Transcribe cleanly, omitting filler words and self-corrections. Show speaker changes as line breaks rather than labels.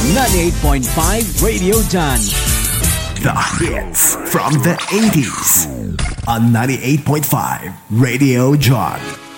98.5 Radio John.
The hits from the 80s on 98.5 Radio John.